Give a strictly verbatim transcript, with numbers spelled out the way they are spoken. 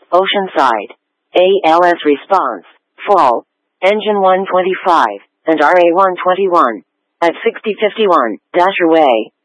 Oceanside. A L S response, fall, engine one twenty-five, and R A one twenty-one. At sixty fifty-one, dash away.